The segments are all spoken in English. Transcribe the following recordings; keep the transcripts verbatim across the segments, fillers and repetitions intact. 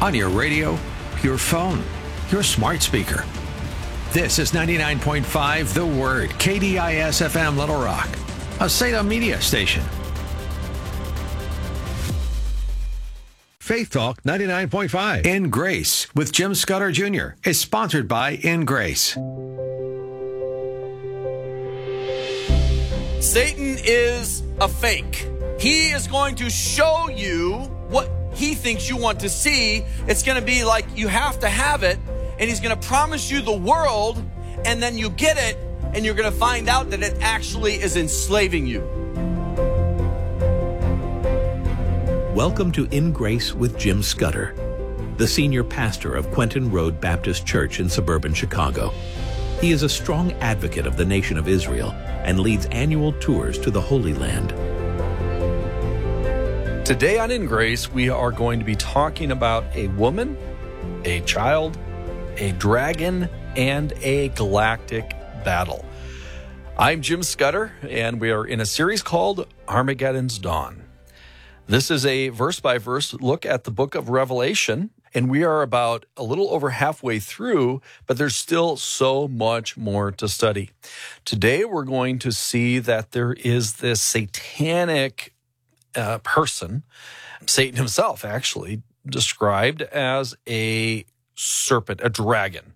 on your radio, your phone, your smart speaker. This is ninety-nine point five The Word, K D I S F M Little Rock, a Salem media station. Faith Talk ninety-nine point five In Grace with Jim Scudder Junior is sponsored by In Grace. Satan is a fake. He is going to show you what he thinks you want to see. It's going to be like you have to have it, and he's going to promise you the world, and then you get it, and you're going to find out that it actually is enslaving you. Welcome to In Grace with Jim Scudder, the senior pastor of Quentin Road Baptist Church in suburban Chicago. He is a strong advocate of the nation of Israel and leads annual tours to the Holy Land. Today on In Grace, we are going to be talking about a woman, a child, a dragon, and a galactic battle. I'm Jim Scudder, and we are in a series called Armageddon's Dawn. This is a verse-by-verse look at the book of Revelation, and we are about a little over halfway through, but there's still so much more to study. Today, we're going to see that there is this satanic uh, person, Satan himself actually, described as a serpent, a dragon.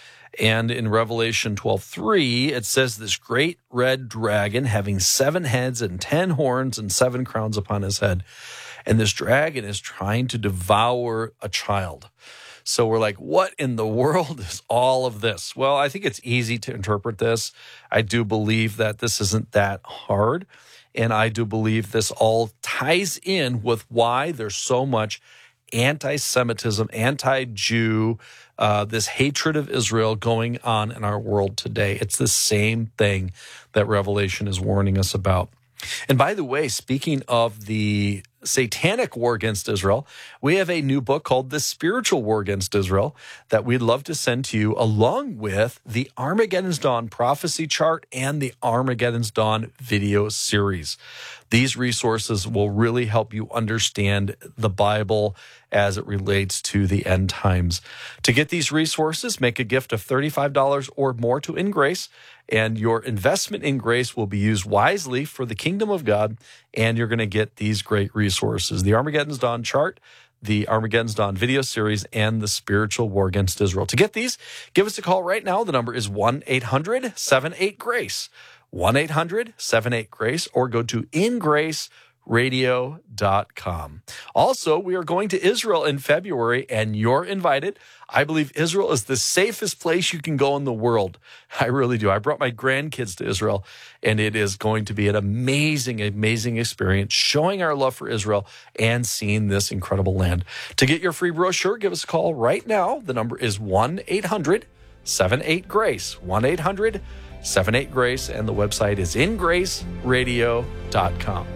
And in Revelation twelve three, it says this great red dragon having seven heads and ten horns and seven crowns upon his head. And this dragon is trying to devour a child. So we're like, what in the world is all of this? Well, I think it's easy to interpret this. I do believe that this isn't that hard. And I do believe this all ties in with why there's so much anti-Semitism, anti-Jew, uh, this hatred of Israel going on in our world today. It's the same thing that Revelation is warning us about. And by the way, speaking of the satanic war against Israel, we have a new book called The Spiritual War Against Israel that we'd love to send to you, along with the Armageddon's Dawn prophecy chart and the Armageddon's Dawn video series. These resources will really help you understand the Bible as it relates to the end times. To get these resources, make a gift of thirty-five dollars or more to In Grace, and your investment in grace will be used wisely for the kingdom of God, and you're going to get these great resources: the Armageddon's Dawn chart, the Armageddon's Dawn video series, and the Spiritual War Against Israel. To get these, give us a call right now. The number is one eight hundred seven eight GRACE, one eight hundred seven eight GRACE, or go to in grace radio dot com. Also, we are going to Israel in February, and you're invited. I believe Israel is the safest place you can go in the world. I really do. I brought my grandkids to Israel, and it is going to be an amazing, amazing experience, showing our love for Israel and seeing this incredible land. To get your free brochure, give us a call right now. The number is one eight hundred seven eight GRACE, one eight hundred seven eight GRACE, and the website is in grace radio dot com.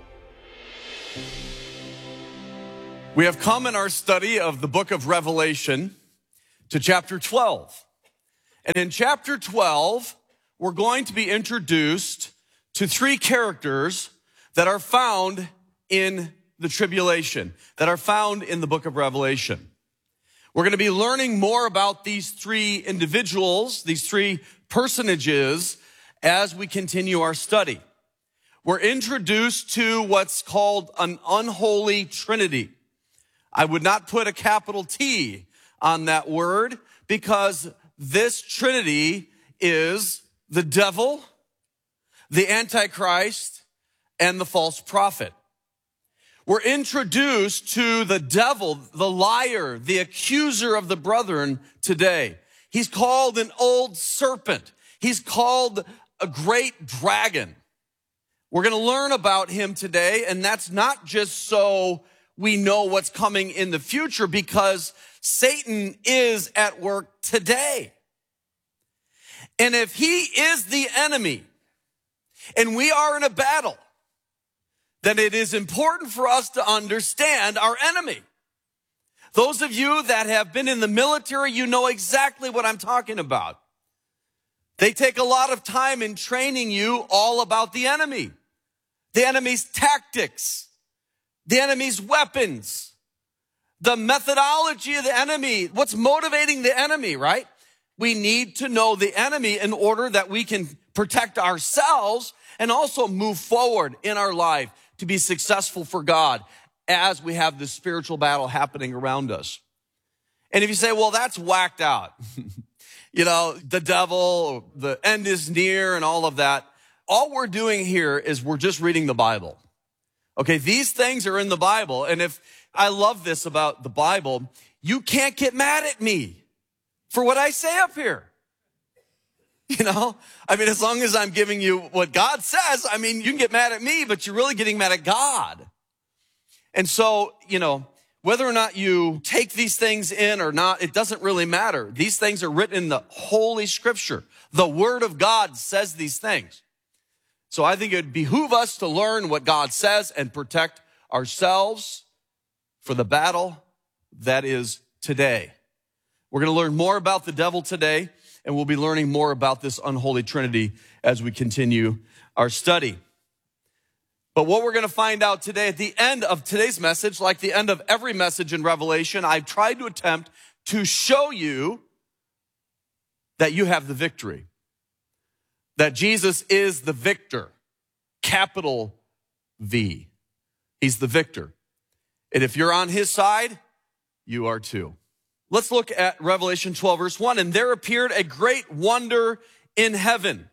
We have come in our study of the book of Revelation to chapter twelve. And in chapter twelve, we're going to be introduced to three characters that are found in the tribulation, that are found in the book of Revelation. We're going to be learning more about these three individuals, these three personages, as we continue our study. We're introduced to what's called an unholy trinity. I would not put a capital T on that word, because this trinity is the devil, the Antichrist, and the false prophet. We're introduced to the devil, the liar, the accuser of the brethren today. He's called an old serpent. He's called a great dragon. We're going to learn about him today, and that's not just so we know what's coming in the future, because Satan is at work today. And if he is the enemy and we are in a battle, then it is important for us to understand our enemy. Those of you that have been in the military, you know exactly what I'm talking about. They take a lot of time in training you all about the enemy, the enemy's tactics, the enemy's weapons, the methodology of the enemy, what's motivating the enemy, right? We need to know the enemy in order that we can protect ourselves and also move forward in our life to be successful for God as we have this spiritual battle happening around us. And if you say, well, that's whacked out, you know, the devil, the end is near and all of that, all we're doing here is we're just reading the Bible. Okay, these things are in the Bible. And if I love this about the Bible, you can't get mad at me for what I say up here. You know, I mean, as long as I'm giving you what God says, I mean, you can get mad at me, but you're really getting mad at God. And so, you know, whether or not you take these things in or not, it doesn't really matter. These things are written in the Holy Scripture. The Word of God says these things. So I think it would behoove us to learn what God says and protect ourselves for the battle that is today. We're going to learn more about the devil today, and we'll be learning more about this unholy trinity as we continue our study. But what we're going to find out today at the end of today's message, like the end of every message in Revelation, I've tried to attempt to show you that you have the victory. That Jesus is the victor, capital V. He's the victor. And if you're on his side, you are too. Let's look at Revelation twelve, verse one. And there appeared a great wonder in heaven.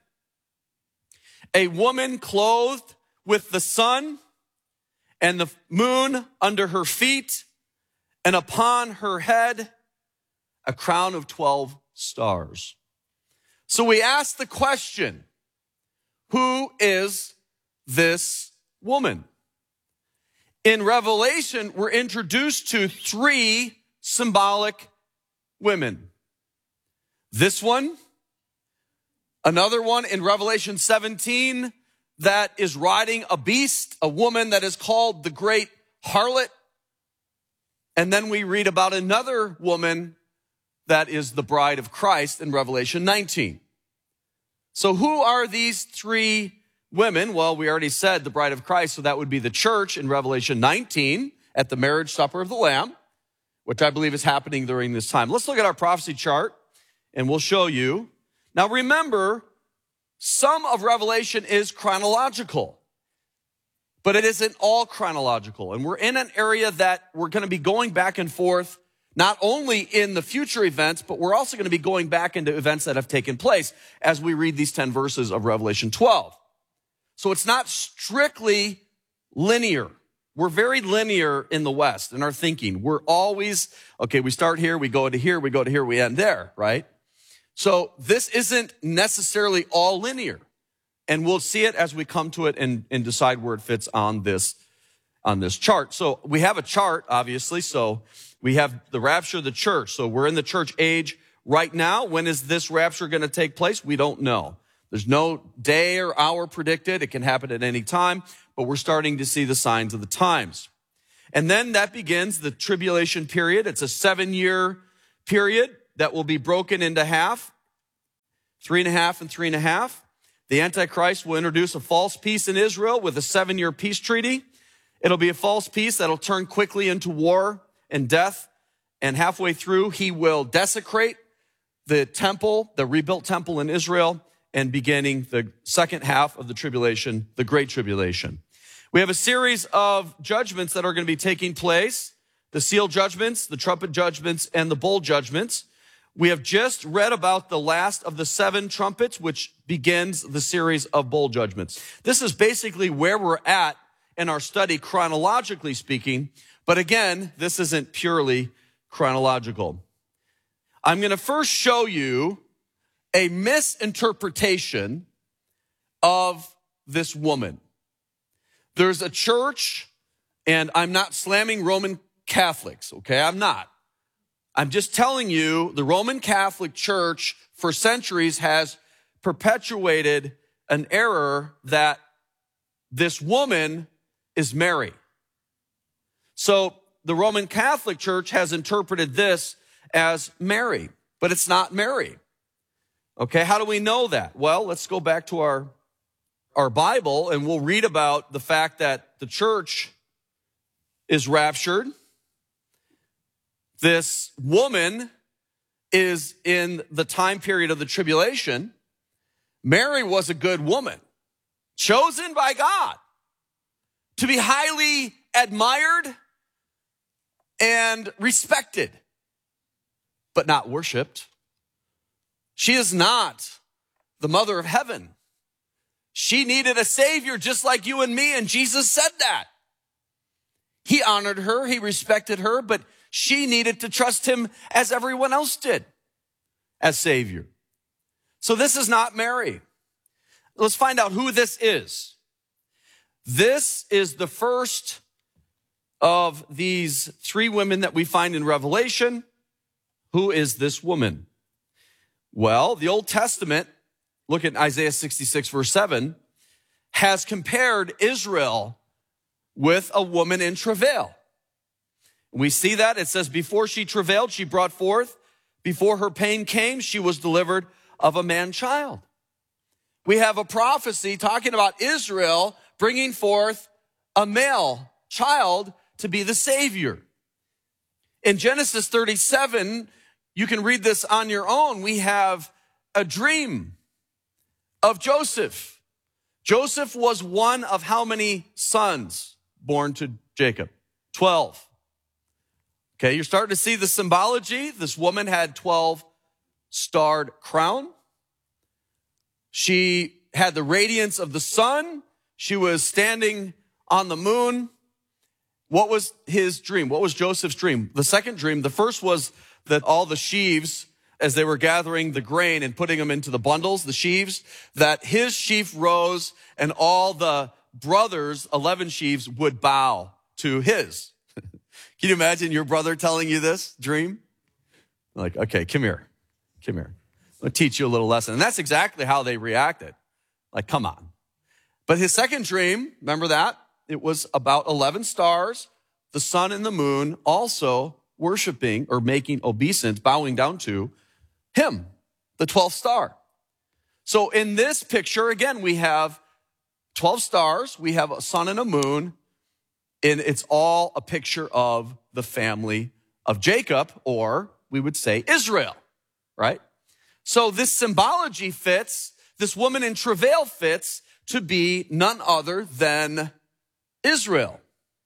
A woman clothed with the sun and the moon under her feet, and upon her head a crown of twelve stars. So we ask the question, who is this woman? In Revelation, we're introduced to three symbolic women. This one, another one in Revelation seventeen that is riding a beast, a woman that is called the great harlot. And then we read about another woman that is the bride of Christ in Revelation nineteen. So who are these three women? Well, we already said the bride of Christ, so that would be the church in Revelation nineteen at the marriage supper of the Lamb, which I believe is happening during this time. Let's look at our prophecy chart, and we'll show you. Now remember, some of Revelation is chronological, but it isn't all chronological. And we're in an area that we're going to be going back and forth, not only in the future events, but we're also going to be going back into events that have taken place as we read these ten verses of Revelation twelve. So it's not strictly linear. We're very linear in the West in our thinking. We're always, okay, we start here, we go to here, we go to here, we end there, right? So this isn't necessarily all linear. And we'll see it as we come to it and, and decide where it fits on this, on this chart. So we have a chart, obviously. So we have the rapture of the church. So we're in the church age right now. When is this rapture going to take place? We don't know. There's no day or hour predicted. It can happen at any time, but we're starting to see the signs of the times. And then that begins the tribulation period. It's a seven-year period that will be broken into half, three and a half and three and a half. The Antichrist will introduce a false peace in Israel with a seven-year peace treaty. It'll be a false peace that'll turn quickly into war and death. And halfway through, he will desecrate the temple, the rebuilt temple in Israel, and beginning the second half of the tribulation, the Great Tribulation. We have a series of judgments that are going to be taking place, the seal judgments, the trumpet judgments, and the bowl judgments. We have just read about the last of the seven trumpets, which begins the series of bowl judgments. This is basically where we're at in our study, chronologically speaking. But again, this isn't purely chronological. I'm going to first show you a misinterpretation of this woman. There's a church, and I'm not slamming Roman Catholics, okay? I'm not. I'm just telling you the Roman Catholic Church for centuries has perpetuated an error that this woman is Mary. So the Roman Catholic Church has interpreted this as Mary, but it's not Mary. Okay, how do we know that? Well, let's go back to our, our Bible, and we'll read about the fact that the church is raptured. this woman is in the time period of the tribulation. Mary was a good woman, chosen by God to be highly admired and respected, but not worshiped. She is not the mother of heaven. She needed a savior just like you and me, and Jesus said that. He honored her, he respected her, but she needed to trust him as everyone else did as savior. So this is not Mary. Let's find out who this is. This is the first of these three women that we find in Revelation. Who is this woman? Well, the Old Testament, look at Isaiah sixty-six, verse seven, has compared Israel with a woman in travail. We see that. It says, before she travailed, she brought forth. Before her pain came, she was delivered of a man-child. We have a prophecy talking about Israel bringing forth a male child to be the Savior. In Genesis thirty-seven, you can read this on your own. We have a dream of Joseph. Joseph was one of how many sons born to Jacob? Twelve. Okay, you're starting to see the symbology. This woman had twelve starred crown. She had the radiance of the sun. She was standing on the moon. What was his dream? What was Joseph's dream? The second dream, the first was that all the sheaves, as they were gathering the grain and putting them into the bundles, the sheaves, that his sheaf rose and all the brothers, eleven sheaves, would bow to his. Can you imagine your brother telling you this dream? Like, okay, come here. Come here. I'll teach you a little lesson. And that's exactly how they reacted. Like, come on. But his second dream, remember that? It was about eleven stars, the sun and the moon, also worshiping or making obeisance, bowing down to him, the twelfth star. So in this picture, again, we have twelve stars, we have a sun and a moon, and it's all a picture of the family of Jacob, or we would say Israel, right? So this symbology fits, this woman in travail fits to be none other than Israel.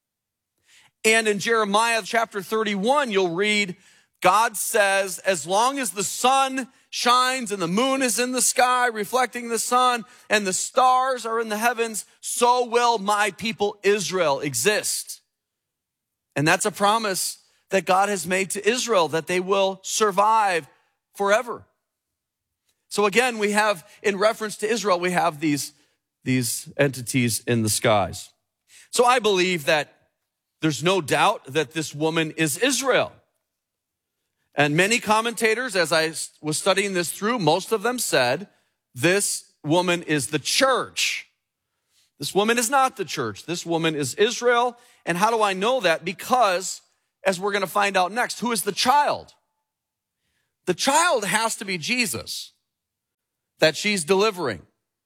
And in Jeremiah chapter thirty-one, you'll read, God says, as long as the sun shines and the moon is in the sky reflecting the sun and the stars are in the heavens, so will my people Israel exist. And that's a promise that God has made to Israel, that they will survive forever. So again, we have, in reference to Israel, we have these, these entities in the skies. So I believe that there's no doubt that this woman is Israel. And many commentators, as I was studying this through, most of them said, this woman is the church. This woman is not the church. This woman is Israel. And how do I know that? Because, as we're going to find out next, who is the child? The child has to be Jesus that she's delivering.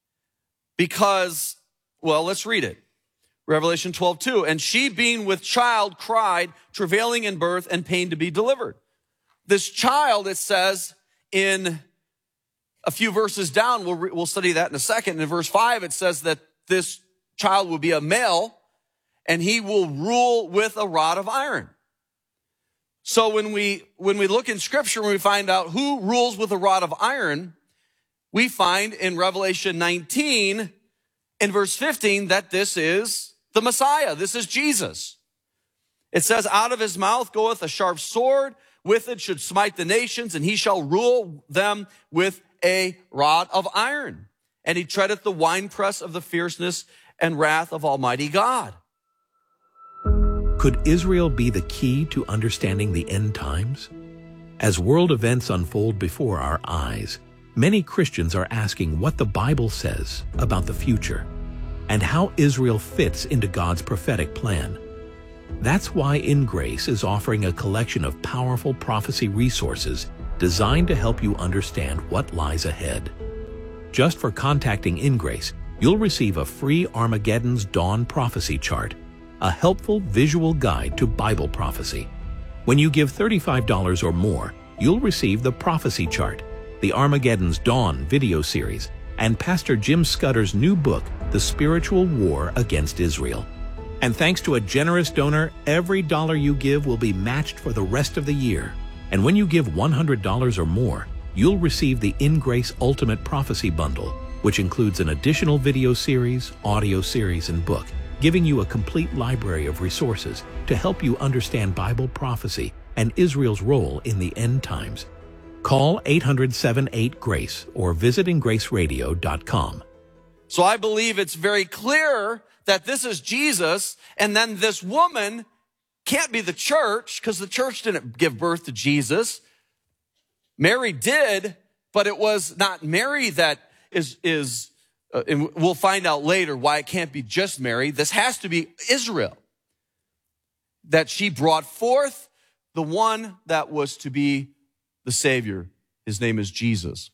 Because, well, let's read it. Revelation twelve two, and she being with child cried, travailing in birth and pain to be delivered. This child, it says in a few verses down, we'll, re- we'll study that in a second. In verse five, it says that this child will be a male and he will rule with a rod of iron. So when we, when we look in scripture, when we find out who rules with a rod of iron, we find in Revelation nineteen, in verse fifteen, that this is the Messiah. This is Jesus. It says, out of his mouth goeth a sharp sword, with it should smite the nations, and he shall rule them with a rod of iron. And he treadeth the winepress of the fierceness and wrath of Almighty God. Could Israel be the key to understanding the end times? As world events unfold before our eyes, many Christians are asking what the Bible says about the future and how Israel fits into God's prophetic plan. That's why In Grace is offering a collection of powerful prophecy resources designed to help you understand what lies ahead. Just for contacting In Grace, you'll receive a free Armageddon's Dawn prophecy chart, a helpful visual guide to Bible prophecy. When you give thirty-five dollars or more, you'll receive the Prophecy Chart, the Armageddon's Dawn video series, and Pastor Jim Scudder's new book, The Spiritual War Against Israel. And thanks to a generous donor, every dollar you give will be matched for the rest of the year. And when you give one hundred dollars or more, you'll receive the In Grace Ultimate Prophecy Bundle, which includes an additional video series, audio series, and book, giving you a complete library of resources to help you understand Bible prophecy and Israel's role in the end times. Call eight hundred, seven eight, GRACE or visit in grace radio dot com. So I believe it's very clear that this is Jesus, and then this woman can't be the church because the church didn't give birth to Jesus. Mary did, but it was not Mary that is, is uh, and we'll find out later why it can't be just Mary. This has to be Israel, that she brought forth the one that was to be the Savior. His name is Jesus.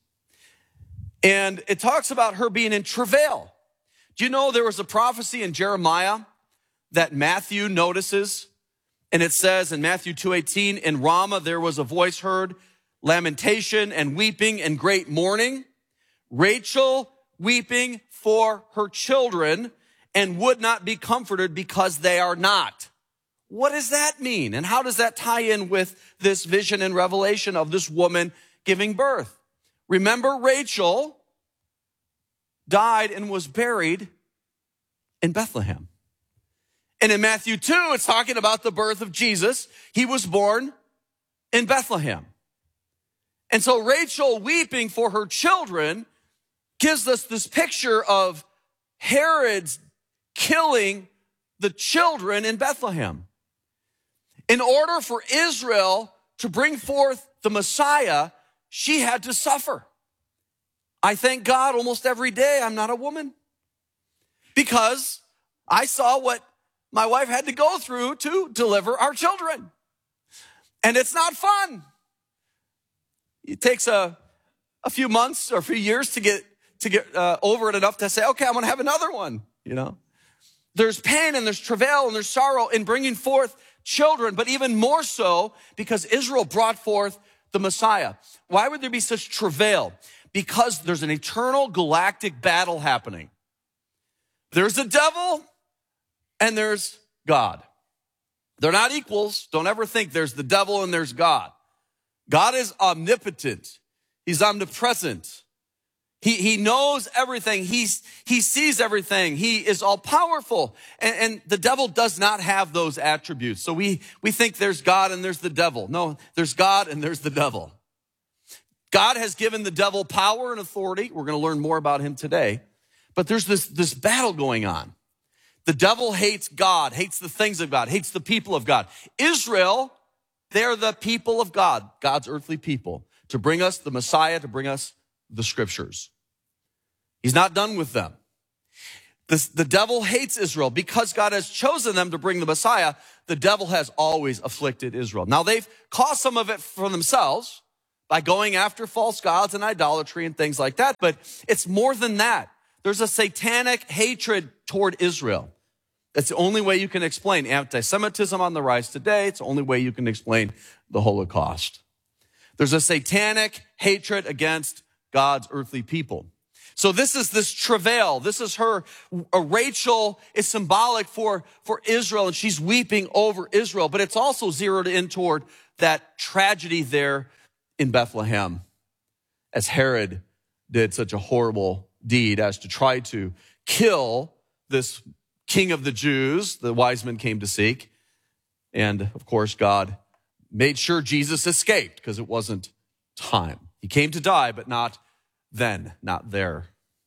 And it talks about her being in travail. Do you know there was a prophecy in Jeremiah that Matthew notices? And it says in Matthew two eighteen, in Ramah there was a voice heard, lamentation and weeping and great mourning. Rachel weeping for her children and would not be comforted because they are not. What does that mean? And how does that tie in with this vision and revelation of this woman giving birth? Remember, Rachel died and was buried in Bethlehem. And in Matthew two, it's talking about the birth of Jesus. He was born in Bethlehem. And so Rachel weeping for her children gives us this picture of Herod's killing the children in Bethlehem. In order for Israel to bring forth the Messiah, she had to suffer. I thank God almost every day I'm not a woman, because I saw what my wife had to go through to deliver our children. And it's not fun. It takes a, a few months or a few years to get to get uh, over it enough to say, okay, I'm going to have another one, you know. There's pain and there's travail and there's sorrow in bringing forth children, but even more so because Israel brought forth the Messiah. Why would there be such travail? Because there's an eternal galactic battle happening. There's a devil and there's God. They're not equals. Don't ever think there's the devil and there's God. God is omnipotent. He's omnipresent. He, he knows everything. He's, he sees everything. He is all powerful. And, and the devil does not have those attributes. So we, we think there's God and there's the devil. No, there's God and there's the devil. God has given the devil power and authority. We're going to learn more about him today. But there's this, this battle going on. The devil hates God, hates the things of God, hates the people of God. Israel, they're the people of God, God's earthly people, to bring us the Messiah, to bring us the scriptures. He's not done with them. This, the devil hates Israel because God has chosen them to bring the Messiah. The devil has always afflicted Israel. Now they've caused some of it for themselves by going after false gods and idolatry and things like that. But it's more than that. There's a satanic hatred toward Israel. That's the only way you can explain anti-Semitism on the rise today. It's the only way you can explain the Holocaust. There's a satanic hatred against God's earthly people. So this is this travail. This is her. A Rachel is symbolic for, for Israel, and she's weeping over Israel. But it's also zeroed in toward that tragedy there in Bethlehem, as Herod did such a horrible deed as to try to kill this king of the Jews the wise men came to seek. And of course, God made sure Jesus escaped because it wasn't time. He came to die, but not then, not there.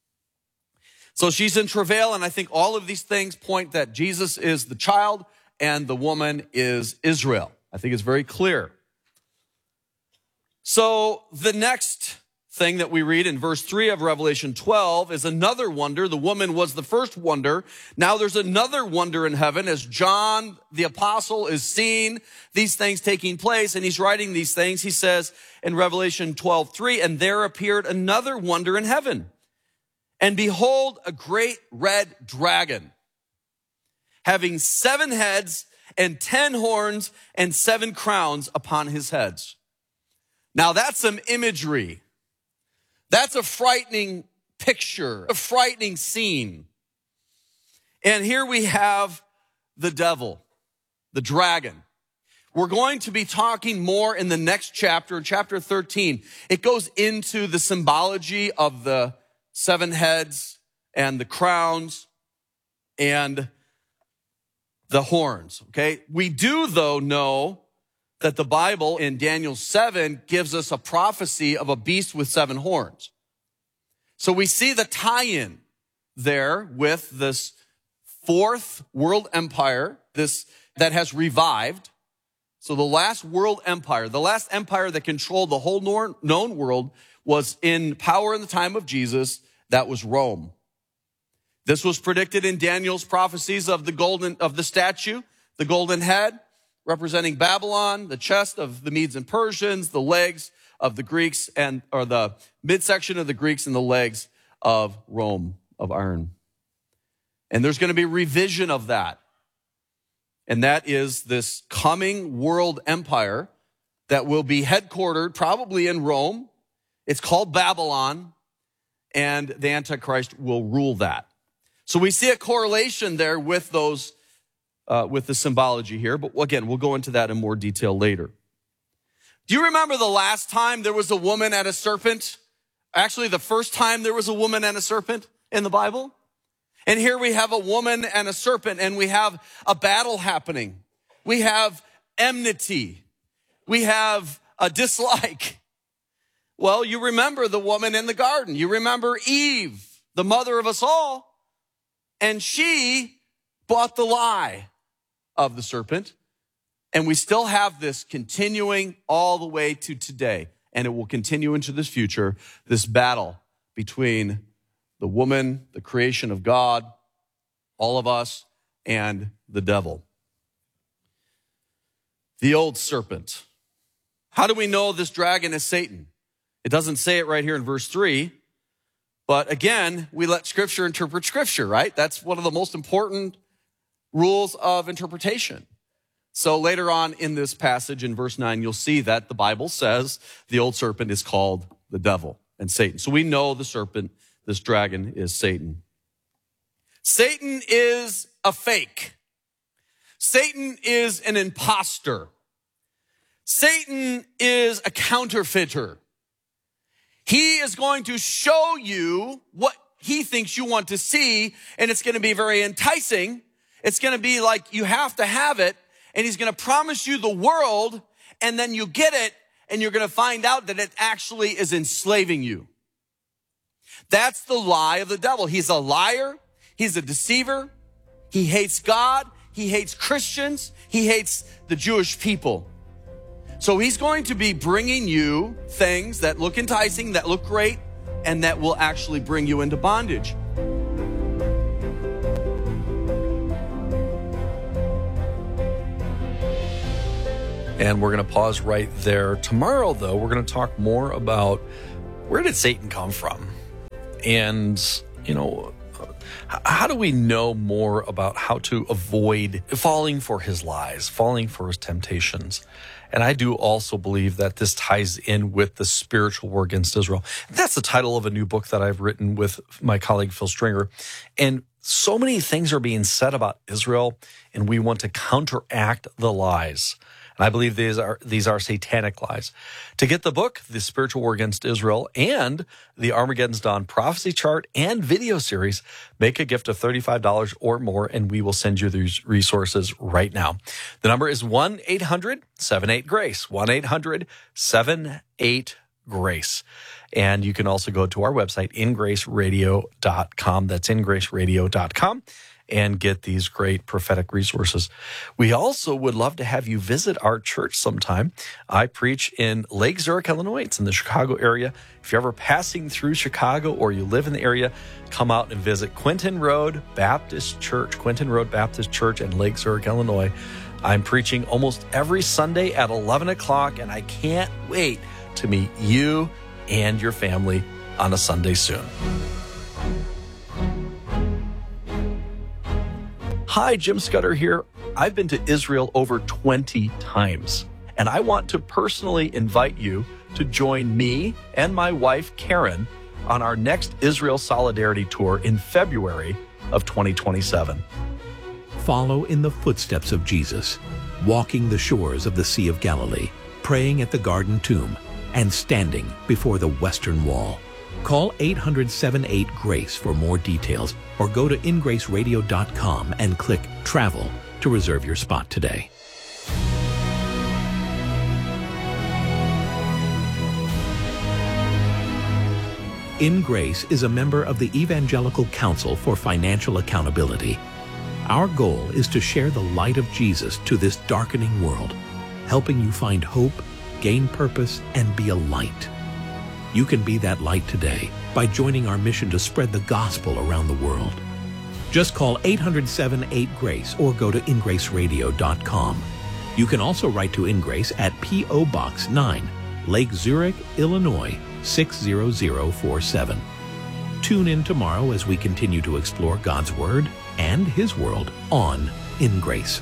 So she's in travail, and I think all of these things point that Jesus is the child and the woman is Israel. I think it's very clear. So the next thing that we read in verse three of Revelation twelve is another wonder. The woman was the first wonder. Now there's another wonder in heaven as John the apostle is seeing these things taking place, and he's writing these things. He says in Revelation twelve three, and there appeared another wonder in heaven. And behold, a great red dragon, having seven heads and ten horns and seven crowns upon his heads. Now that's some imagery. That's a frightening picture, a frightening scene. And here we have the devil, the dragon. We're going to be talking more in the next chapter, chapter thirteen. It goes into the symbology of the seven heads and the crowns and the horns, okay? We do, though, know that the Bible in Daniel seven gives us a prophecy of a beast with seven horns. So we see the tie-in there with this fourth world empire, this that has revived. So the last world empire, the last empire that controlled the whole known world was in power in the time of Jesus. That was Rome. This was predicted in Daniel's prophecies of the golden, of the statue, the golden head, representing Babylon, the chest of the Medes and Persians, the legs of the Greeks, and or the midsection of the Greeks and the legs of Rome of iron. And there's going to be revision of that. And that is this coming world empire that will be headquartered probably in Rome. It's called Babylon, and the Antichrist will rule that. So we see a correlation there with those Uh, with the symbology here, but again, we'll go into that in more detail later. Do you remember the last time there was a woman and a serpent? Actually, the first time there was a woman and a serpent in the Bible? And here we have a woman and a serpent, and we have a battle happening. We have enmity. We have a dislike. Well, you remember the woman in the garden. You remember Eve, the mother of us all, and she bought the lie of the serpent. And we still have this continuing all the way to today. And it will continue into this future, this battle between the woman, the creation of God, all of us, and the devil. The old serpent. How do we know this dragon is Satan? It doesn't say it right here in verse three. But again, we let Scripture interpret Scripture, right? That's one of the most important rules of interpretation. So later on in this passage in verse nine, you'll see that the Bible says the old serpent is called the devil and Satan. So we know the serpent, this dragon, is Satan. Satan is a fake. Satan is an imposter. Satan is a counterfeiter. He is going to show you what he thinks you want to see, and it's going to be very enticing. It's going to be like you have to have it, and he's going to promise you the world, and then you get it, and you're going to find out that it actually is enslaving you. That's the lie of the devil. He's a liar. He's a deceiver. He hates God. He hates Christians. He hates the Jewish people. So he's going to be bringing you things that look enticing, that look great, and that will actually bring you into bondage. And we're going to pause right there. Tomorrow, though, we're going to talk more about where did Satan come from? And, you know, how do we know more about how to avoid falling for his lies, falling for his temptations? And I do also believe that this ties in with the spiritual war against Israel. That's the title of a new book that I've written with my colleague Phil Stringer. And so many things are being said about Israel, and we want to counteract the lies. And I believe these are these are satanic lies. To get the book, The Spiritual War Against Israel, and the Armageddon's Dawn prophecy chart and video series, make a gift of thirty-five dollars or more, and we will send you these resources right now. The number is one eight hundred seven eight GRACE, one eight hundred seven eight GRACE. And you can also go to our website, in grace radio dot com. That's in grace radio dot com. And get these great prophetic resources. We also would love to have you visit our church sometime. I preach in Lake Zurich, Illinois. It's in the Chicago area. If you're ever passing through Chicago or you live in the area, come out and visit Quinton Road Baptist Church, Quinton Road Baptist Church in Lake Zurich, Illinois. I'm preaching almost every Sunday at eleven o'clock, and I can't wait to meet you and your family on a Sunday soon. Hi, Jim Scudder here. I've been to Israel over twenty times, and I want to personally invite you to join me and my wife, Karen, on our next Israel Solidarity Tour in February of twenty twenty-seven. Follow in the footsteps of Jesus, walking the shores of the Sea of Galilee, praying at the Garden Tomb, and standing before the Western Wall. Call eight hundred, seven eight, GRACE for more details, or go to in grace radio dot com and click Travel to reserve your spot today. In Grace is a member of the Evangelical Council for Financial Accountability. Our goal is to share the light of Jesus to this darkening world, helping you find hope, gain purpose, and be a light. You can be that light today by joining our mission to spread the gospel around the world. Just call eight hundred, seven eight, GRACE or go to in grace radio dot com. You can also write to InGrace at P O Box nine, Lake Zurich, Illinois, six zero zero four seven. Tune in tomorrow as we continue to explore God's Word and His world on In Grace.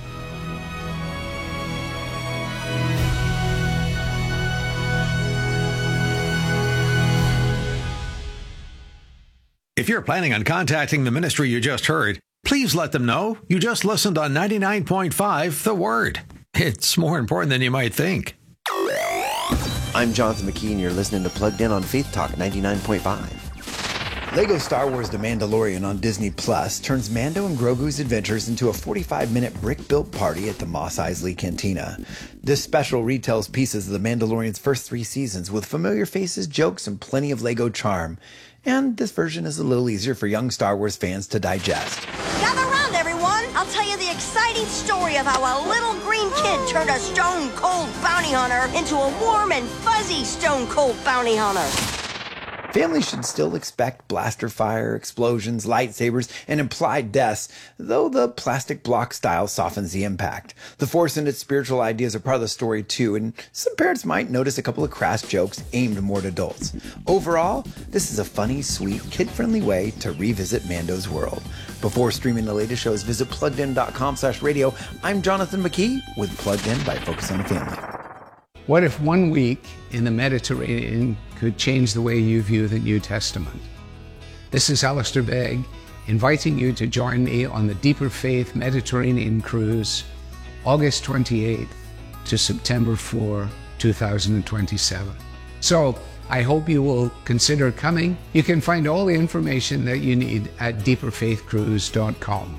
If you're planning on contacting the ministry you just heard, please let them know you just listened on ninety-nine point five The Word. It's more important than you might think. I'm Jonathan McKee, and you're listening to Plugged In on Faith Talk ninety-nine point five. Lego Star Wars The Mandalorian on Disney Plus turns Mando and Grogu's adventures into a forty-five minute brick-built party at the Mos Eisley Cantina. This special retells pieces of The Mandalorian's first three seasons with familiar faces, jokes, and plenty of Lego charm. And this version is a little easier for young Star Wars fans to digest. Gather round, everyone! I'll tell you the exciting story of how a little green kid turned a stone-cold bounty hunter into a warm and fuzzy stone-cold bounty hunter. Families should still expect blaster fire, explosions, lightsabers, and implied deaths, though the plastic block style softens the impact. The Force and its spiritual ideas are part of the story too, and some parents might notice a couple of crass jokes aimed more at adults. Overall, this is a funny, sweet, kid-friendly way to revisit Mando's world. Before streaming the latest shows, visit plugged in dot com slash radio. I'm Jonathan McKee with Plugged In by Focus on the Family. What if one week in the Mediterranean could change the way you view the New Testament? This is Alistair Begg, inviting you to join me on the Deeper Faith Mediterranean Cruise, August twenty-eighth to September fourth, two thousand twenty-seven. So, I hope you will consider coming. You can find all the information that you need at deeper faith cruise dot com.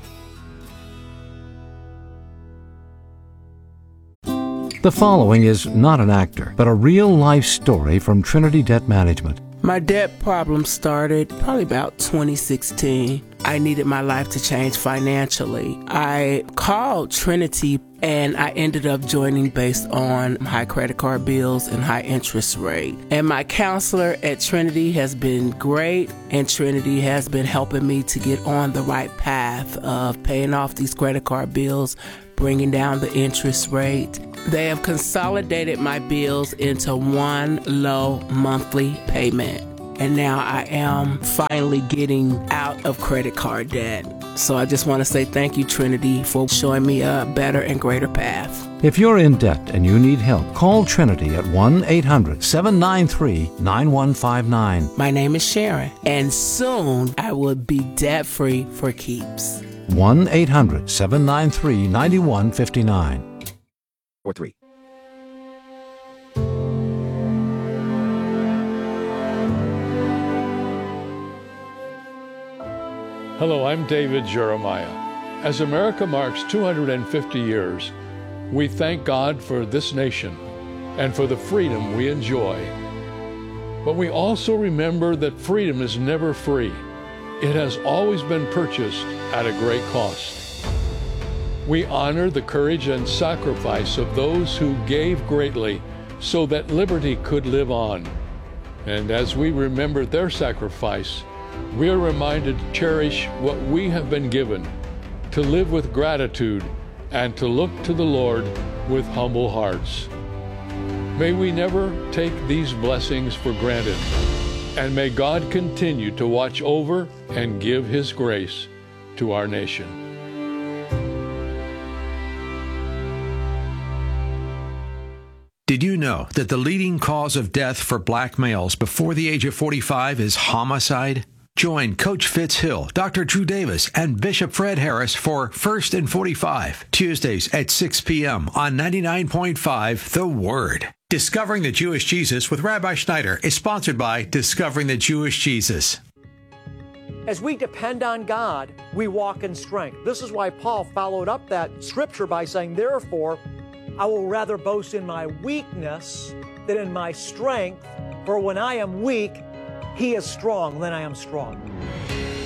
The following is not an actor, but a real-life story from Trinity Debt Management. My debt problem started probably about twenty sixteen. I needed my life to change financially. I called Trinity and I ended up joining based on high credit card bills and high interest rate. And my counselor at Trinity has been great, and Trinity has been helping me to get on the right path of paying off these credit card bills, bringing down the interest rate. They have consolidated my bills into one low monthly payment. And now I am finally getting out of credit card debt. So I just want to say thank you, Trinity, for showing me a better and greater path. If you're in debt and you need help, call Trinity at one eight hundred, seven nine three, nine one five nine. My name is Sharon, and soon I will be debt-free for keeps. one eight hundred, seven nine three, nine one five nine. Or three. Hello, I'm David Jeremiah. As America marks two hundred fifty years, we thank God for this nation and for the freedom we enjoy. But we also remember that freedom is never free. It has always been purchased at a great cost. We honor the courage and sacrifice of those who gave greatly so that liberty could live on. And as we remember their sacrifice, we are reminded to cherish what we have been given, to live with gratitude, and to look to the Lord with humble hearts. May we never take these blessings for granted, and may God continue to watch over and give His grace to our nation. Did you know that the leading cause of death for black males before the age of forty-five is homicide? Join Coach Fitz Hill, Doctor Drew Davis, and Bishop Fred Harris for First and forty-five, Tuesdays at six p.m. on ninety-nine point five The Word. Discovering the Jewish Jesus with Rabbi Schneider is sponsored by Discovering the Jewish Jesus. As we depend on God, we walk in strength. This is why Paul followed up that scripture by saying, therefore, I will rather boast in my weakness than in my strength, for when I am weak, he is strong, then I am strong.